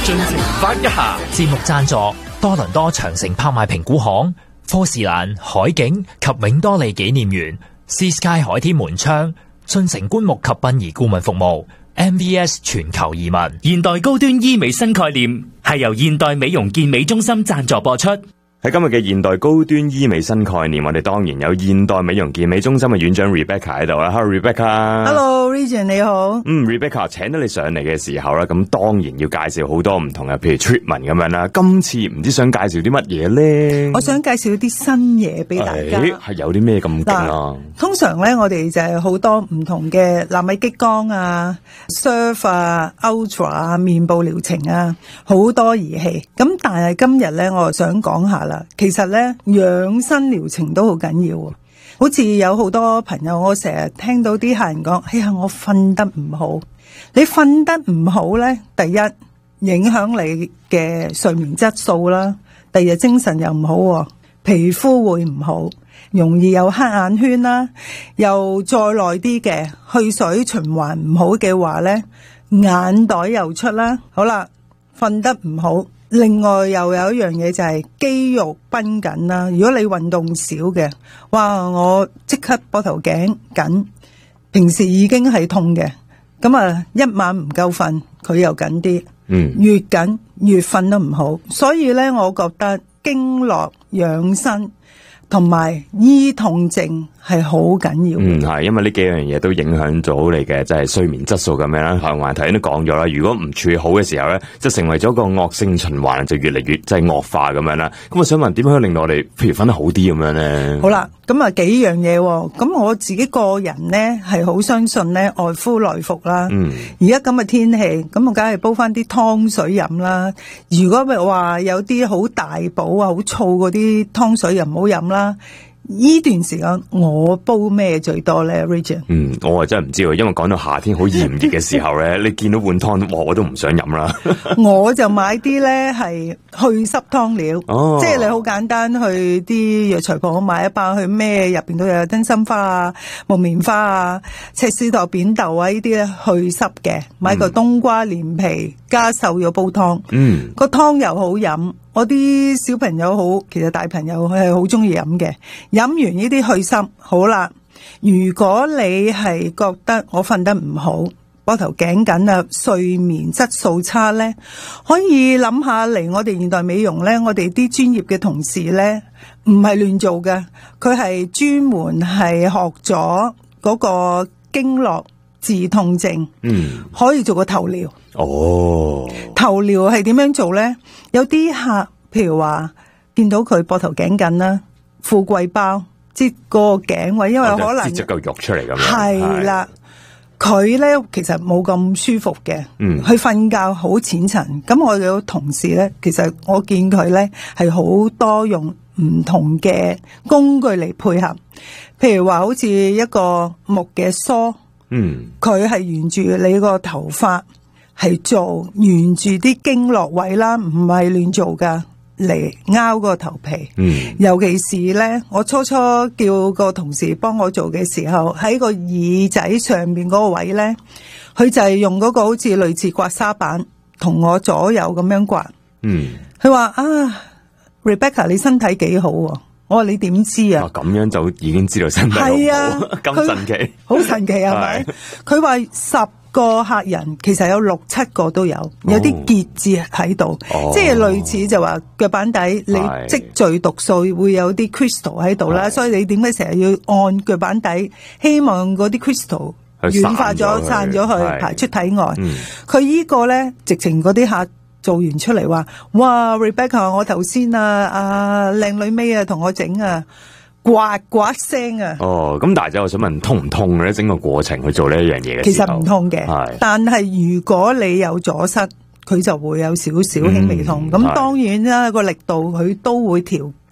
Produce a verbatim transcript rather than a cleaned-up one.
盡情發一下。 節目贊助多倫多長城拍賣評估行、科士蘭海景及永多利紀念園、Sea Sky 海天門窗、進城棺木及殯儀顧問服務、M V S 全球移民。 現代高端醫美新概念係由現代美容健美中心贊助播出。 喺今日嘅現代高端醫美新概念，我哋當然有現代美容健美中心嘅院長 Rebecca 喺度啦。Hello Rebecca。Hello Regent 你好。 嗯 Rebecca 請到你上嚟嘅時候咧，咁當然要介紹好多唔同嘅，譬如 treatment 咁樣啦。今次唔知想介紹啲乜嘢咧？ 我想介紹啲新嘢俾大家。 係、哎、有啲咩咁勁啊？ 通常咧，我哋就係好多唔同嘅納米激光啊、Surf 啊、Ultra 啊、面部療程啊，好多儀器。咁但係今日咧，我就想講下啦。其實咧，養生療程都好緊要。好似有好多朋友，我成日聽到啲客人講：哎呀，我瞓得唔好。你瞓得唔好咧，第一影響你嘅睡眠質素啦，第二精神又唔好，皮膚會唔好，容易有黑眼圈啦，又再耐啲嘅去水循環唔好嘅話咧，眼袋又出啦。好啦，瞓得唔好。另外又有一樣嘢就係肌肉繃緊啦，如果你運動少嘅，哇，我即刻膊頭頸緊，平時已經係痛嘅，咁啊一晚唔夠瞓，佢又緊啲，嗯，越緊越瞓得唔好，所以咧，我覺得經絡養生同埋醫痛症係好緊要。 嗯，係，因為呢幾樣嘢都影響咗你嘅即係睡眠質素咁樣啦。係，頭先都講咗啦，如果唔處理好嘅時候咧，就成為咗個惡性循環，就越嚟越即係惡化咁樣啦。咁我想問，點樣令到我哋譬如瞓得好啲咁樣咧？ 好啦，咁啊幾樣嘢，咁我自己個人咧係好相信咧外敷內服啦。嗯，而家咁嘅天氣，咁我梗係煲翻啲湯水飲啦。如果咪話有啲好大補啊、好燥嗰啲湯水，又唔好飲啦。呢段時間我煲咩最多咧 Regent？ 嗯，我啊真係唔知喎，因為講到夏天好炎熱嘅時候咧，你見到碗湯，我都唔想飲啦。 我就買啲咧係去濕湯料，哦、即係你好簡單去啲藥材鋪買一包，去咩入邊都有燈芯花啊、木棉花啊、赤絲豆、扁豆啊呢啲咧去濕嘅，買個冬瓜連皮加瘦肉煲湯，嗯，個湯又好飲。我啲小朋友好，其實大朋友係好中意飲嘅。飲完呢啲去濕，好啦。如果你係覺得我瞓得唔好，膊頭頸緊啊，睡眠質素差咧，可以諗下嚟我哋現代美容咧，我哋啲專業嘅同事咧，唔係亂做嘅，佢係專門係學咗嗰個經絡治痛症，嗯，可以做個頭療。哦，頭療係點樣做咧？有啲客，譬如話見到佢膊頭頸緊啦，富貴包擠個頸位，因為可能擠咗嚿肉出嚟咁樣。 係啦，佢咧其實冇咁舒服嘅，嗯，佢瞓覺好淺層。咁我有同事咧，其實我見佢咧係好多用唔同嘅工具嚟配合，譬如話好似一個木嘅梳，嗯，佢係沿住你個頭髮。係做沿住啲經絡位啦，唔係亂做噶，嚟拗個頭皮。嗯，尤其是咧，我初初叫個同事幫我做嘅時候，喺個耳仔上面嗰個位咧，佢就係用嗰個好似類似刮痧板，同我左右咁樣刮。嗯，佢話啊 ，Rebecca 你身體幾好喎？我話你點知啊？ 咁樣就已經知道身體好，係啊，咁神奇， 好神奇係咪？佢話十個客人其實有六七個都有，有啲結節喺度，哦、即係類似就話腳板底你積聚毒素會有啲 crystal 喺度啦，所以你點解成日要按腳板底，希望嗰啲 crystal 軟化咗散咗去排出體外。佢、嗯、呢個咧，直情嗰啲客做完出嚟話，哇 Rebecca 我頭先啊啊靚女妹啊同我整啊。刮刮聲啊！ 哦，咁大仔，我想問痛唔痛嘅咧？整個過程去做呢一樣嘢嘅時候， 其實唔痛嘅，係。但係如果你有阻塞，佢就會有少少輕微痛。咁、嗯、當然啦，個力度佢都會調